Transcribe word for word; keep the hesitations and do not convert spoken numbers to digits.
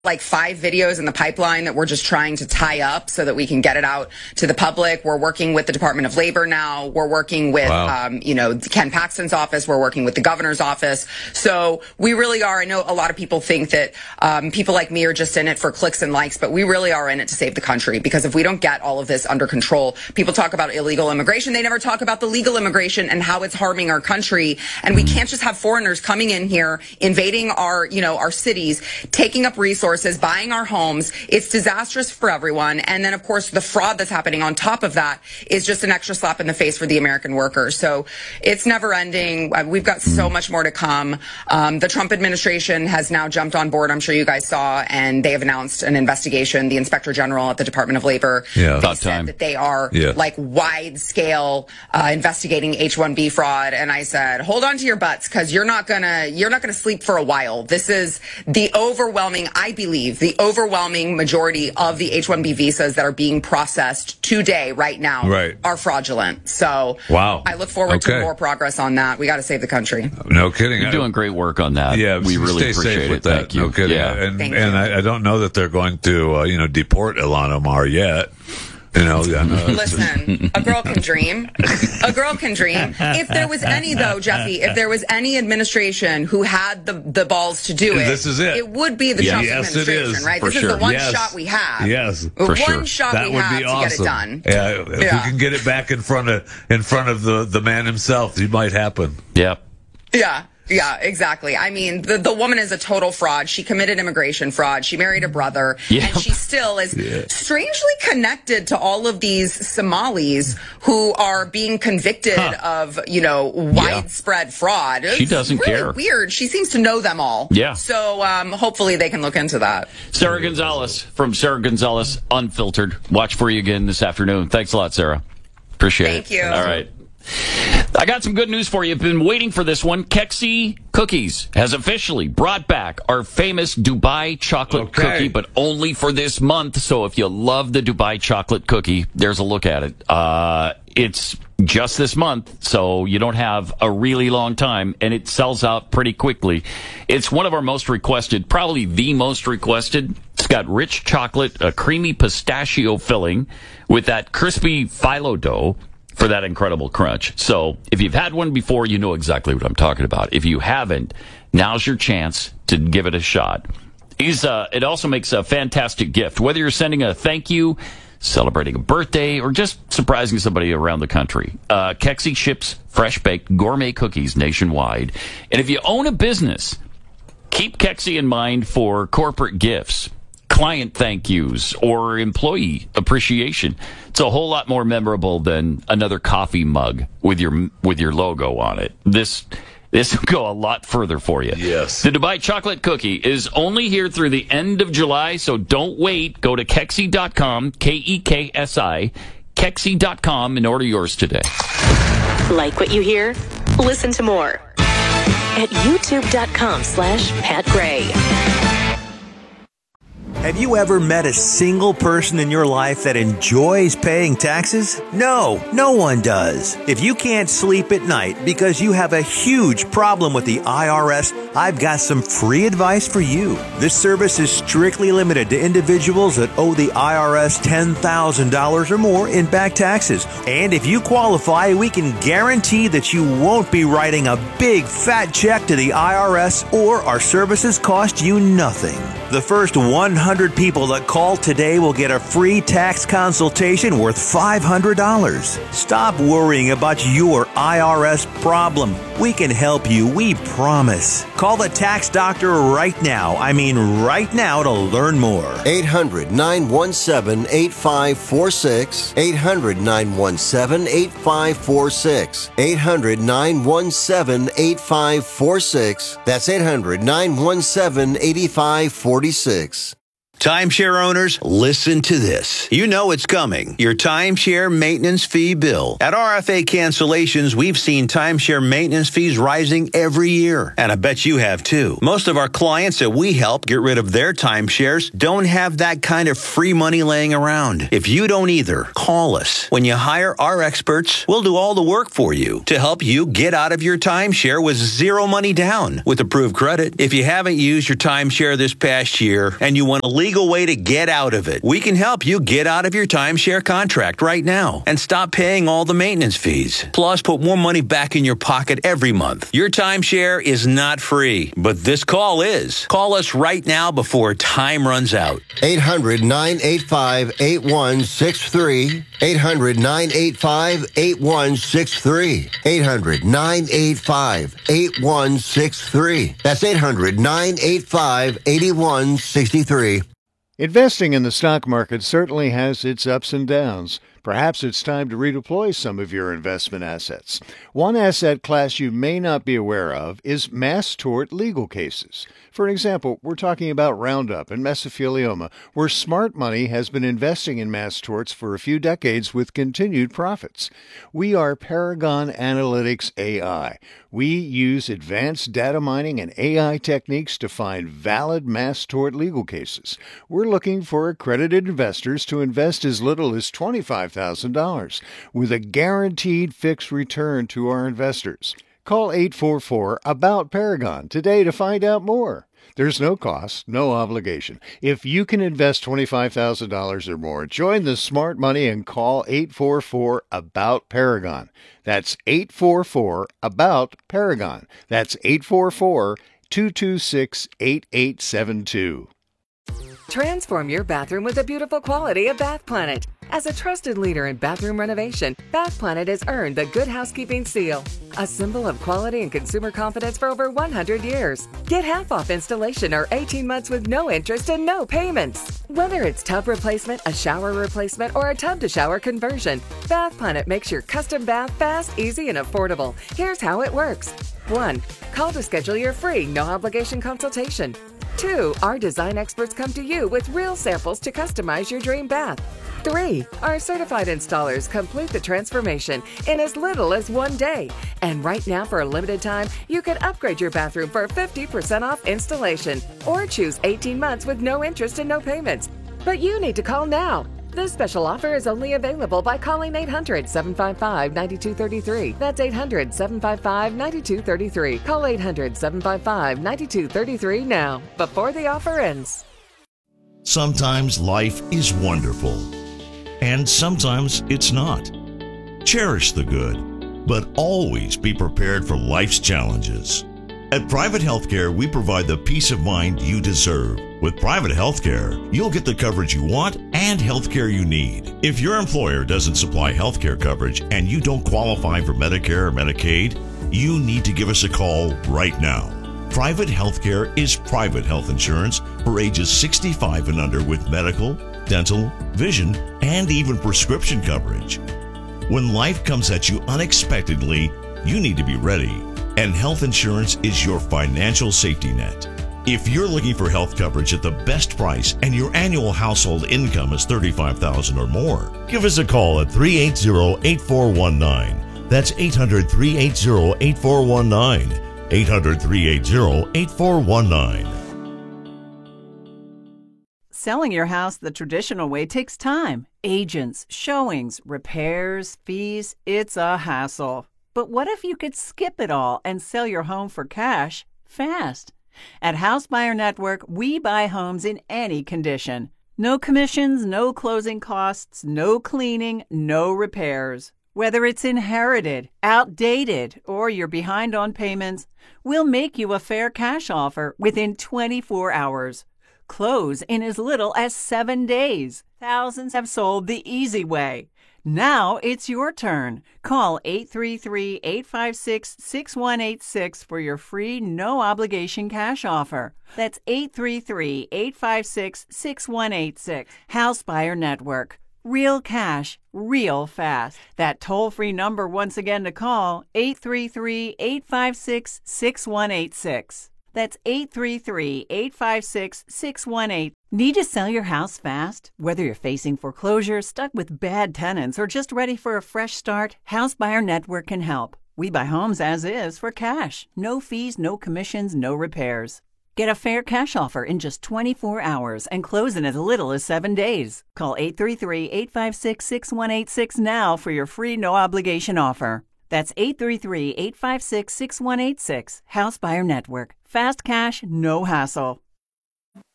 like five videos in the pipeline that we're just trying to tie up so that we can get it out to the public. We're working with the Department of Labor now. We're working with, wow. um, you know, Ken Paxton's office. We're working with the governor's office. So we really are. I know a lot of people think that um, people like me are just in it for clicks and likes, but we really are in it to save the country, because if we don't get all of this under control, people talk about illegal immigration. They never talk about the legal immigration and how it's harming our country. And we can't just have foreigners coming in here, invading our, you know, our cities, taking up resources, buying our homes. It's disastrous for everyone. And then, of course, the fraud that's happening on top of that is just an extra slap in the face for the American workers. So it's never ending. We've got so much more to come. Um, the Trump administration has now jumped on board, I'm sure you guys saw, and they have announced an investigation. The Inspector General at the Department of Labor yeah. About said time. that they are yeah. like wide-scale uh, investigating H one B fraud. And I said, hold on to your butts, because you're not gonna you're not gonna sleep for a while. This is the overwhelming, I believe, the overwhelming majority of the H one B visas that are being processed today, right now, right. are fraudulent. So wow. I look forward okay. to more progress on that. We got to save the country. No kidding. You're I, doing great work on that. Yeah, we really stay appreciate safe with it. that. Thank you. No kidding. Yeah. And, Thank and you. I, I don't know that they're going to, uh, you know, deport Ilhan Omar yet. You know, yeah, no. Listen, a girl can dream. A girl can dream. If there was any, though, Jeffy, if there was any administration who had the the balls to do it, this is it. It would be the Yeah. Trump yes, administration, it is. right? For this sure. is the one yes. shot we have. Yes, for For one sure. shot that we would have be to awesome. get it done. Yeah, if Yeah. we can get it back in front of in front of the the man himself, it might happen. Yep. Yeah. Yeah, exactly. I mean, the, the woman is a total fraud. She committed immigration fraud. She married a brother. Yeah. And she still is Yeah. strangely connected to all of these Somalis who are being convicted Huh. of, you know, widespread fraud. She It's doesn't really care. weird. She seems to know them all. Yeah. So um, hopefully they can look into that. Sarah Gonzalez from Sarah Gonzalez Unfiltered. Watch for you again this afternoon. Thanks a lot, Sarah. Appreciate Thank it. you. All right. I got some good news for you. I've been waiting for this one. Kexi Cookies has officially brought back our famous Dubai chocolate Okay. cookie, but only for this month. So if you love the Dubai chocolate cookie, there's a look at it. Uh, it's just this month, so you don't have a really long time, and it sells out pretty quickly. It's one of our most requested, probably the most requested. It's got rich chocolate, a creamy pistachio filling with that crispy phyllo dough for that incredible crunch. So if you've had one before, you know exactly what I'm talking about. If you haven't, now's your chance to give it a shot. He's, uh, it also makes a fantastic gift, whether you're sending a thank you, celebrating a birthday, or just surprising somebody around the country. Uh, Kexi ships fresh-baked gourmet cookies nationwide. And if you own a business, keep Kexi in mind for corporate gifts, client thank yous, or employee appreciation. It's a whole lot more memorable than another coffee mug with your with your logo on it. This this will go a lot further for you. Yes. The Dubai chocolate cookie is only here through the end of July, so don't wait. Go to Kexi dot com, K E K S I, Kexi dot com, and order yours today. Like what you hear? Listen to more at youtube dot com slash Pat Gray. Have you ever met a single person in your life that enjoys paying taxes? No, no one does. If you can't sleep at night because you have a huge problem with the I R S, I've got some free advice for you. This service is strictly limited to individuals that owe the I R S ten thousand dollars or more in back taxes. And if you qualify, we can guarantee that you won't be writing a big fat check to the I R S, or our services cost you nothing. The first one hundred people that call today will get a free tax consultation worth five hundred dollars. Stop worrying about your I R S problem. We can help you, we promise. Call the tax doctor right now. I mean right now to learn more. eight hundred, nine one seven, eight five four six. eight hundred, nine one seven, eight five four six. eight hundred, nine one seven, eight five four six. That's eight hundred, nine one seven, eight five four six. Timeshare owners, listen to this. You know it's coming. Your timeshare maintenance fee bill. At R F A Cancellations, we've seen timeshare maintenance fees rising every year. And I bet you have too. Most of our clients that we help get rid of their timeshares don't have that kind of free money laying around. If you don't either, call us. When you hire our experts, we'll do all the work for you to help you get out of your timeshare with zero money down with approved credit. If you haven't used your timeshare this past year and you want a legal way to get out of it, we can help you get out of your timeshare contract right now and stop paying all the maintenance fees. Plus, put more money back in your pocket every month. Your timeshare is not free, but this call is. Call us right now before time runs out. eight hundred, nine eight five, eight one six three. eight hundred, nine eight five, eight one six three. eight hundred, nine eight five, eight one six three. That's eight hundred, nine eight five, eight one six three. Investing in the stock market certainly has its ups and downs. Perhaps it's time to redeploy some of your investment assets. One asset class you may not be aware of is mass tort legal cases. For example, we're talking about Roundup and mesothelioma, where smart money has been investing in mass torts for a few decades with continued profits. We are Paragon Analytics A I. We use advanced data mining and A I techniques to find valid mass tort legal cases. We're looking for accredited investors to invest as little as twenty-five thousand dollars with a guaranteed fixed return to our investors. Call eight four four, A B O U T, Paragon today to find out more. There's no cost, no obligation. If you can invest twenty-five thousand dollars or more, join the smart money and call eight four four, A B O U T, Paragon. That's eight four four, A B O U T, Paragon. That's eight four four, two two six, eight eight seven two. Transform your bathroom with the beautiful quality of Bath Planet. As a trusted leader in bathroom renovation, Bath Planet has earned the Good Housekeeping seal, a symbol of quality and consumer confidence for over one hundred years. Get half off installation or eighteen months with no interest and no payments. Whether it's tub replacement, a shower replacement, or a tub-to-shower conversion, Bath Planet makes your custom bath fast, easy, and affordable. Here's how it works. one. Call to schedule your free, no-obligation consultation. two. Our design experts come to you with real samples to customize your dream bath. three. Our certified installers complete the transformation in as little as one day. And right now, for a limited time, you can upgrade your bathroom for fifty percent off installation or choose eighteen months with no interest and no payments. But you need to call now. This special offer is only available by calling eight hundred, seven five five, nine two three three. That's eight hundred, seven five five, nine two three three. Call eight hundred, seven five five, nine two three three now, before the offer ends. Sometimes life is wonderful, and sometimes it's not. Cherish the good, but always be prepared for life's challenges. At Private Healthcare, we provide the peace of mind you deserve. With Private Healthcare, you'll get the coverage you want and healthcare you need. If your employer doesn't supply healthcare coverage and you don't qualify for Medicare or Medicaid, you need to give us a call right now. Private Healthcare is private health insurance for ages sixty-five and under with medical, dental, vision, and even prescription coverage. When life comes at you unexpectedly, you need to be ready. And health insurance is your financial safety net. If you're looking for health coverage at the best price and your annual household income is thirty-five thousand dollars or more, give us a call at three eight zero, eight four one nine. That's eight hundred, three eight zero, eight four one nine. eight hundred, three eight zero, eight four one nine. Selling your house the traditional way takes time. Agents, showings, repairs, fees. It's a hassle. But what if you could skip it all and sell your home for cash fast? At House Buyer Network, we buy homes in any condition. No commissions, no closing costs, no cleaning, no repairs. Whether it's inherited, outdated, or you're behind on payments, we'll make you a fair cash offer within twenty-four hours. Close in as little as seven days. Thousands have sold the easy way. Now it's your turn. Call eight three three, eight five six, six one eight six for your free no-obligation cash offer. That's eight three three, eight five six, six one eight six. House Buyer Network. Real cash, real fast. That toll-free number once again to call, eight three three, eight five six, six one eight six. That's eight three three, eight five six, six one eight six. Need to sell your house fast? Whether you're facing foreclosure, stuck with bad tenants, or just ready for a fresh start, House Buyer Network can help. We buy homes as is for cash. No fees, no commissions, no repairs. Get a fair cash offer in just twenty-four hours and close in as little as seven days. Call eight three three, eight five six, six one eight six now for your free no-obligation offer. That's eight three three, eight five six, six one eight six. House Buyer Network. Fast cash, no hassle.